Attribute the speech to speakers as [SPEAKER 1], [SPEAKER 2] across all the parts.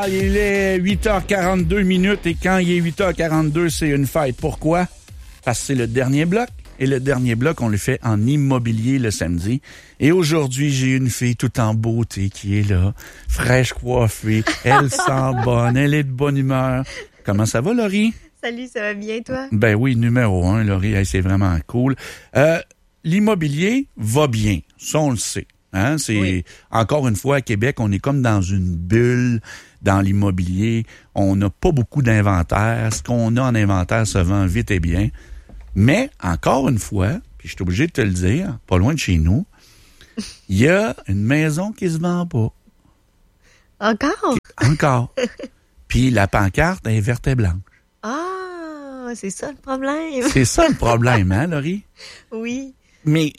[SPEAKER 1] Il est 8h42 minutes et quand il est 8h42, c'est une fête. Pourquoi? Parce que c'est le dernier bloc. Et le dernier bloc, on le fait en immobilier le samedi. Et aujourd'hui, j'ai une fille toute en beauté qui est là, fraîche coiffée. Elle sent bonne, elle est de bonne humeur. Comment ça va, Laurie?
[SPEAKER 2] Salut, ça va bien, toi?
[SPEAKER 1] Ben oui, numéro 1, Laurie, hey, c'est vraiment cool. L'immobilier va bien, ça on le sait. Hein? C'est encore une fois à Québec, on est comme dans une bulle dans l'immobilier. On n'a pas beaucoup d'inventaire. Ce qu'on a en inventaire se vend vite et bien. Mais encore une fois, puis je suis obligé de te le dire, pas loin de chez nous, il y a une maison qui se vend pas.
[SPEAKER 2] Encore?
[SPEAKER 1] Encore. Puis la pancarte est verte et blanche.
[SPEAKER 2] Ah, c'est ça le problème.
[SPEAKER 1] C'est ça le problème, hein, Laurie?
[SPEAKER 2] Oui.
[SPEAKER 1] Mais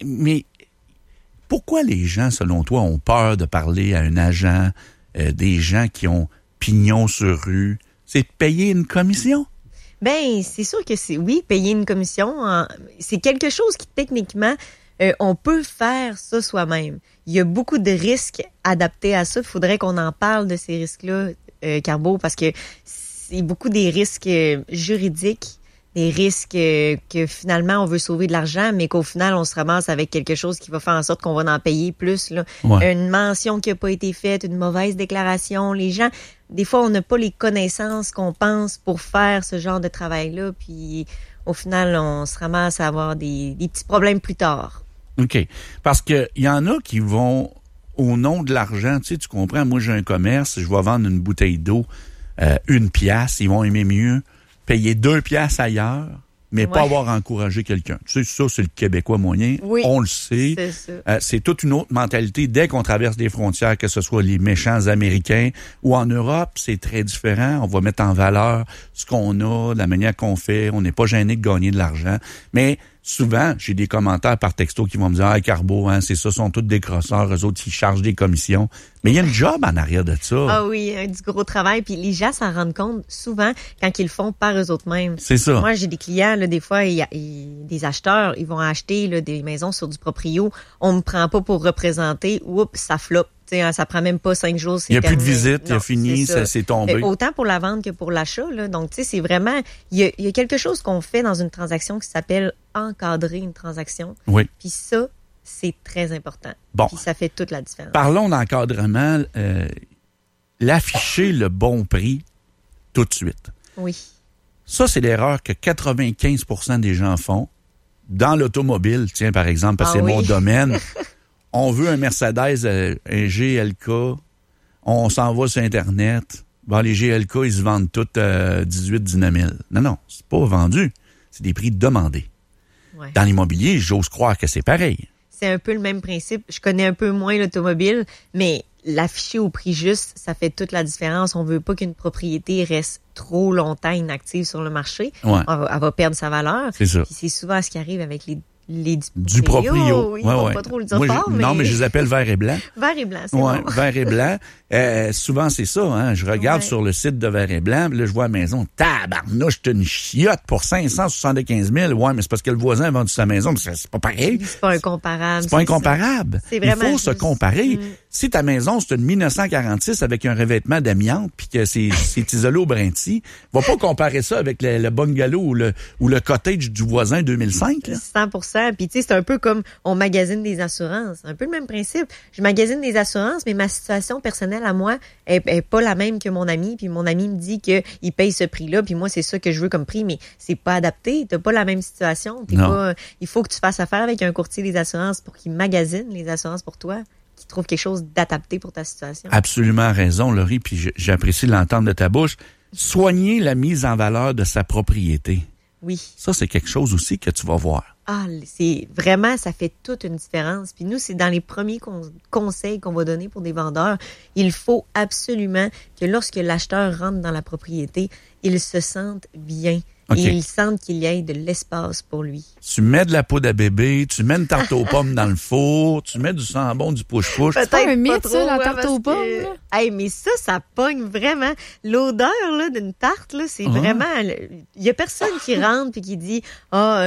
[SPEAKER 1] pourquoi les gens, selon toi, ont peur de parler à un agent, des gens qui ont pignon sur rue? C'est de payer une commission?
[SPEAKER 2] Ben, c'est sûr que payer une commission, c'est quelque chose qui, techniquement, on peut faire ça soi-même. Il y a beaucoup de risques adaptés à ça. Il faudrait qu'on en parle de ces risques-là, Carbo, parce que c'est beaucoup des risques juridiques, des risques que finalement on veut sauver de l'argent, mais qu'au final on se ramasse avec quelque chose qui va faire en sorte qu'on va en payer plus. Là. Ouais. Une mention qui n'a pas été faite, une mauvaise déclaration. Les gens, des fois, on n'a pas les connaissances qu'on pense pour faire ce genre de travail-là, puis au final, on se ramasse à avoir des petits problèmes plus tard.
[SPEAKER 1] OK. Parce que il y en a qui vont au nom de l'argent, tu comprends, moi j'ai un commerce, je vais vendre une bouteille d'eau, 1 piastre, ils vont aimer mieux payer 2 piastres ailleurs, mais pas avoir encouragé quelqu'un. Tu sais, ça, c'est le Québécois moyen. Oui, on le sait.
[SPEAKER 2] C'est ça.
[SPEAKER 1] C'est toute une autre mentalité. Dès qu'on traverse des frontières, que ce soit les méchants Américains ou en Europe, c'est très différent. On va mettre en valeur ce qu'on a, la manière qu'on fait. On n'est pas gêné de gagner de l'argent. Mais souvent, j'ai des commentaires par texto qui vont me dire « Ah, Carbo, hein, c'est ça, sont tous des crosseurs, eux autres, ils chargent des commissions. » Mais il y a une job en arrière de ça.
[SPEAKER 2] Ah oui, du gros travail. Puis les gens s'en rendent compte souvent quand ils le font par eux autres mêmes.
[SPEAKER 1] C'est ça.
[SPEAKER 2] Moi, j'ai des clients, là, des fois, des acheteurs, ils vont acheter là, des maisons sur du proprio. On me prend pas pour représenter. Oups, ça floppe. Ça prend même pas 5 jours.
[SPEAKER 1] Il n'y a plus de visite, il a fini, ça c'est tombé.
[SPEAKER 2] Mais autant pour la vente que pour l'achat. Là. Donc, tu sais, c'est vraiment... Il y a quelque chose qu'on fait dans une transaction qui s'appelle encadrer une transaction.
[SPEAKER 1] Oui.
[SPEAKER 2] Puis ça, c'est très important.
[SPEAKER 1] Bon.
[SPEAKER 2] Puis ça fait toute la différence.
[SPEAKER 1] Parlons d'encadrement. L'afficher le bon prix tout de suite.
[SPEAKER 2] Oui.
[SPEAKER 1] Ça, c'est l'erreur que 95% des gens font. Dans l'automobile, tiens, par exemple, parce que c'est mon domaine... On veut un Mercedes, un GLK, on s'en va sur Internet. Bon, les GLK, ils se vendent tous 18-19 000. Non, c'est pas vendu. C'est des prix demandés. Ouais. Dans l'immobilier, j'ose croire que c'est pareil.
[SPEAKER 2] C'est un peu le même principe. Je connais un peu moins l'automobile, mais l'afficher au prix juste, ça fait toute la différence. On veut pas qu'une propriété reste trop longtemps inactive sur le marché. Ouais. Elle va perdre sa valeur.
[SPEAKER 1] C'est ça.
[SPEAKER 2] Puis c'est souvent ce qui arrive avec
[SPEAKER 1] du proprio.
[SPEAKER 2] Oui, ouais. Pas trop le dire fort, mais...
[SPEAKER 1] Non, mais je les appelle vert et blanc.
[SPEAKER 2] Vert et blanc, c'est bon.
[SPEAKER 1] Vert et blanc. Souvent, c'est ça. Hein. Je regarde sur le site de vert et blanc, là, je vois la maison, tabarnouche, c'est une chiotte pour 575 000. Ouais, mais c'est parce que le voisin a vendu sa maison, mais c'est pas pareil.
[SPEAKER 2] C'est pas incomparable.
[SPEAKER 1] C'est pas incomparable.
[SPEAKER 2] C'est vraiment
[SPEAKER 1] Il faut se comparer. Si ta maison, c'est une 1946 avec un revêtement d'amiante, puis que c'est isolé au brinti, va pas comparer ça avec le bungalow ou le cottage du voisin 2005. Là.
[SPEAKER 2] 100%. Puis tu sais, c'est un peu comme on magasine des assurances. Un peu le même principe. Je magasine des assurances, mais ma situation personnelle à moi est pas la même que mon ami. Puis mon ami me dit qu'il paye ce prix-là, puis moi, c'est ça que je veux comme prix, mais c'est pas adapté. T'as pas la même situation. Il faut que tu fasses affaire avec un courtier des assurances pour qu'il magasine les assurances pour toi, qui trouve quelque chose d'adapté pour ta situation.
[SPEAKER 1] Absolument raison, Laurie, puis j'apprécie de l'entendre de ta bouche. Soigner la mise en valeur de sa propriété.
[SPEAKER 2] Oui.
[SPEAKER 1] Ça, c'est quelque chose aussi que tu vas voir.
[SPEAKER 2] Ah, c'est vraiment, ça fait toute une différence. Puis nous, c'est dans les premiers conseils qu'on va donner pour des vendeurs. Il faut absolument que lorsque l'acheteur rentre dans la propriété, il se sente bien.
[SPEAKER 1] OK.
[SPEAKER 2] Et ils sentent qu'il y ait de l'espace pour lui.
[SPEAKER 1] Tu mets de la poudre à bébé, tu mets une tarte aux pommes dans le four, tu mets du sambon, du push-push.
[SPEAKER 2] Peut-être
[SPEAKER 3] pas un
[SPEAKER 2] pas
[SPEAKER 3] mythe,
[SPEAKER 2] trop,
[SPEAKER 3] ça, la
[SPEAKER 2] ouais,
[SPEAKER 3] tarte
[SPEAKER 2] parce
[SPEAKER 3] aux pommes,
[SPEAKER 2] que-
[SPEAKER 3] là?
[SPEAKER 2] Hey, mais ça pogne vraiment. L'odeur là d'une tarte, là, c'est vraiment... Il y a personne qui rentre puis qui dit «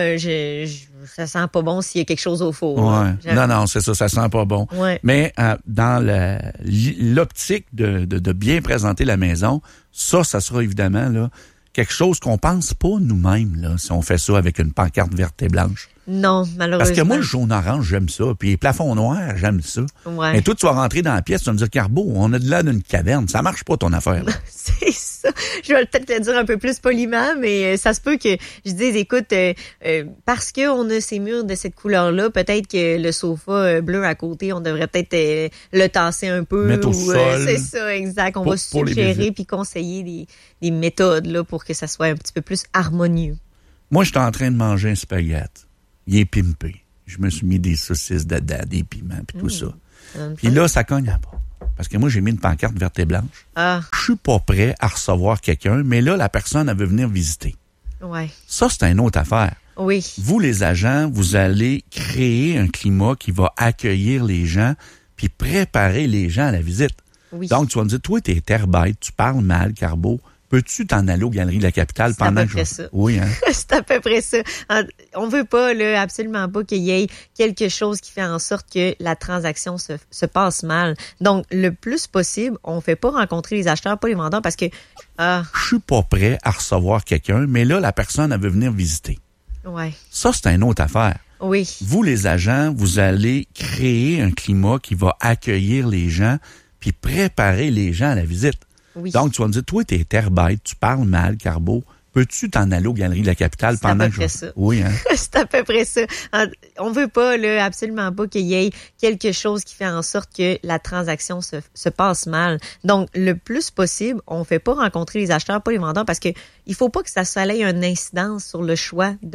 [SPEAKER 2] ça sent pas bon s'il y a quelque chose au four. »
[SPEAKER 1] Ouais. Non, c'est ça, ça sent pas bon.
[SPEAKER 2] Ouais.
[SPEAKER 1] Mais dans l'optique de bien présenter la maison, ça sera évidemment là quelque chose qu'on pense pas nous-mêmes là, si on fait ça avec une pancarte verte et blanche.
[SPEAKER 2] Non, malheureusement.
[SPEAKER 1] Parce que moi, le jaune-orange, j'aime ça. Puis les plafonds noirs, j'aime ça.
[SPEAKER 2] Ouais.
[SPEAKER 1] Mais toi, tu vas rentrer dans la pièce, tu vas me dire, Carbo, on a de l'air d'une caverne. Ça marche pas, ton affaire. Là.
[SPEAKER 2] C'est ça. Je vais peut-être le dire un peu plus poliment, mais ça se peut que je dise, écoute, parce qu'on a ces murs de cette couleur-là, peut-être que le sofa bleu à côté, on devrait peut-être le tasser un peu.
[SPEAKER 1] Mettre au sol.
[SPEAKER 2] C'est ça, exact. On
[SPEAKER 1] Pour-
[SPEAKER 2] va
[SPEAKER 1] pour les
[SPEAKER 2] suggérer
[SPEAKER 1] visites.
[SPEAKER 2] puis conseiller des méthodes là pour que ça soit un petit peu plus harmonieux.
[SPEAKER 1] Moi, j'étais en train de manger un spaghette. Il est pimpé. Je me suis mis des saucisses dedans, des piments, puis tout ça. Puis là, ça cogne à pas. Parce que moi, j'ai mis une pancarte verte et blanche.
[SPEAKER 2] Ah,
[SPEAKER 1] Je suis pas prêt à recevoir quelqu'un, mais là, la personne, elle veut venir visiter.
[SPEAKER 2] ouais.
[SPEAKER 1] Ça, c'est une autre affaire.
[SPEAKER 2] Oui.
[SPEAKER 1] Vous, les agents, vous allez créer un climat qui va accueillir les gens puis préparer les gens à la visite.
[SPEAKER 2] Oui.
[SPEAKER 1] Donc, tu vas me dire, toi, t'es terre bête, tu parles mal, Carbo. Peux-tu t'en aller aux Galeries de la Capitale
[SPEAKER 2] C'est à
[SPEAKER 1] pendant
[SPEAKER 2] peu
[SPEAKER 1] que
[SPEAKER 2] près ça.
[SPEAKER 1] Oui, hein?
[SPEAKER 2] C'est à peu près ça. On veut pas, là, absolument pas qu'il y ait quelque chose qui fait en sorte que la transaction se passe mal. Donc, le plus possible, on fait pas rencontrer les acheteurs, pas les vendeurs, parce que,
[SPEAKER 1] Je suis pas prêt à recevoir quelqu'un, mais là, la personne, elle veut venir visiter.
[SPEAKER 2] ouais.
[SPEAKER 1] Ça, c'est une autre affaire.
[SPEAKER 2] Oui.
[SPEAKER 1] Vous, les agents, vous allez créer un climat qui va accueillir les gens puis préparer les gens à la visite.
[SPEAKER 2] Oui.
[SPEAKER 1] Donc, tu vas me dire, toi, t'es terre bête, tu parles mal, Carbo. Peux-tu t'en aller aux Galeries de la Capitale
[SPEAKER 2] C'est à
[SPEAKER 1] pendant
[SPEAKER 2] peu
[SPEAKER 1] que
[SPEAKER 2] près ça.
[SPEAKER 1] Oui, hein?
[SPEAKER 2] C'est à peu près ça. On veut pas, là, absolument pas qu'il y ait quelque chose qui fait en sorte que la transaction se passe mal. Donc, le plus possible, on fait pas rencontrer les acheteurs, pas les vendeurs, parce que il faut pas que ça ait une incidence sur le choix de